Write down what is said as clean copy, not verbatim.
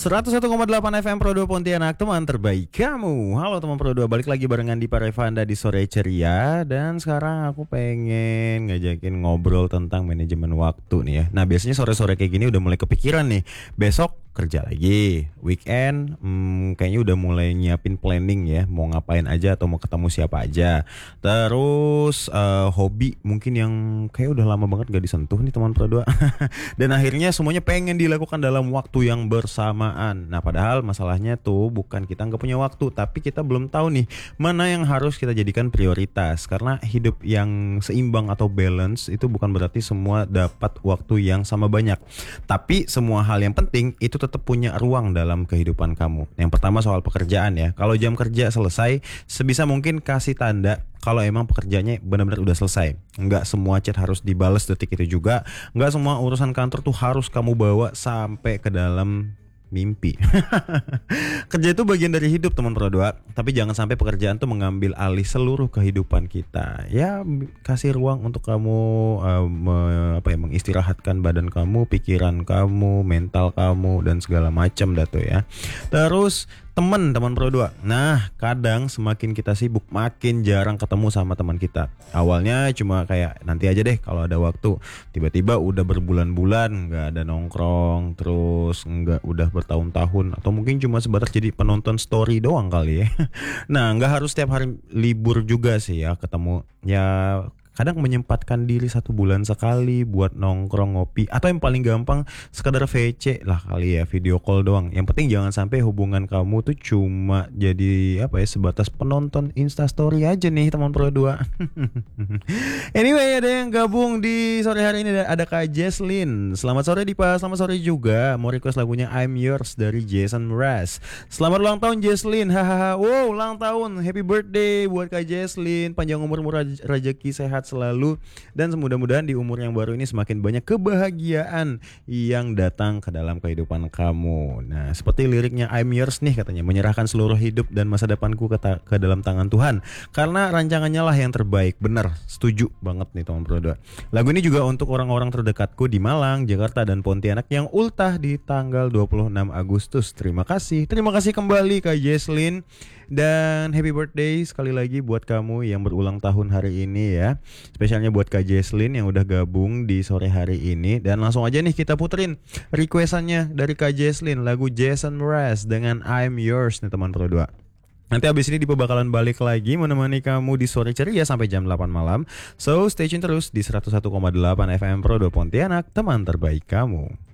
101,8 FM Pro 2 Pontianak, teman terbaik kamu. Halo teman Pro 2, balik lagi barengan di Parevanda di Sore Ceria. Dan sekarang aku pengen ngajakin ngobrol tentang manajemen waktu nih ya. Nah biasanya sore-sore kayak gini udah mulai kepikiran nih, besok kerja lagi, weekend kayaknya udah mulai nyiapin planning ya, mau ngapain aja atau mau ketemu siapa aja. Terus hobi mungkin yang kayak udah lama banget gak disentuh nih teman Pro 2. Dan akhirnya semuanya pengen dilakukan dalam waktu yang bersamaan. Nah padahal masalahnya tuh bukan kita nggak punya waktu, tapi kita belum tahu nih mana yang harus kita jadikan prioritas. Karena hidup yang seimbang atau balance itu bukan berarti semua dapat waktu yang sama banyak, tapi semua hal yang penting itu tetap punya ruang dalam kehidupan kamu. Yang pertama soal pekerjaan ya. Kalau jam kerja selesai, sebisa mungkin kasih tanda kalau emang pekerjaannya benar-benar udah selesai. Nggak semua chat harus dibales detik itu juga. Nggak semua urusan kantor tuh harus kamu bawa sampai ke dalam mimpi. Kerja itu bagian dari hidup teman Pro 2, tapi jangan sampai pekerjaan tuh mengambil alih seluruh kehidupan kita. Ya kasih ruang untuk kamu mengistirahatkan badan kamu, pikiran kamu, mental kamu dan segala macam dah tuh ya. Terus teman Pro 2. Nah, kadang semakin kita sibuk, makin jarang ketemu sama teman kita. Awalnya cuma kayak nanti aja deh kalau ada waktu. Tiba-tiba udah berbulan-bulan nggak ada nongkrong, terus nggak udah bertahun-tahun, atau mungkin cuma sebatas jadi penonton story doang kali ya. Nah, nggak harus setiap hari libur juga sih ya ketemu. Ya kadang menyempatkan diri 1 bulan sekali buat nongkrong ngopi, atau yang paling gampang sekadar VC lah kali ya, video call doang. Yang penting jangan sampai hubungan kamu tuh cuma jadi sebatas penonton Instastory aja nih teman Pro 2. Anyway, ada yang gabung di sore hari ini, ada Kak Jesslyn. Selamat sore Dipa, selamat sore juga. Mau request lagunya I'm Yours dari Jason Mraz. Selamat ulang tahun Jesslyn. Hahaha. Wow, ulang tahun. Happy birthday buat Kak Jesslyn. Panjang umur, murah rezeki, sehat selalu, dan mudah-mudahan di umur yang baru ini semakin banyak kebahagiaan yang datang ke dalam kehidupan kamu. Nah, seperti liriknya I'm Yours nih katanya, menyerahkan seluruh hidup dan masa depanku ke dalam tangan Tuhan, karena rancangannya lah yang terbaik. Bener, setuju banget nih teman Pro 2. Lagu ini juga untuk orang-orang terdekatku di Malang, Jakarta dan Pontianak yang ultah di tanggal 26 Agustus. Terima kasih kembali Kak Jesslyn. Dan happy birthday sekali lagi buat kamu yang berulang tahun hari ini ya. Spesialnya buat Kak Jesslyn yang udah gabung di sore hari ini. Dan langsung aja nih kita puterin requestannya dari Kak Jesslyn, lagu Jason Mraz dengan I'm Yours nih teman Pro 2. Nanti abis ini Dipa bakalan balik lagi menemani kamu di sore ceria sampai jam 8 malam. So stay tune terus di 101,8 FM Pro 2 Pontianak, teman terbaik kamu.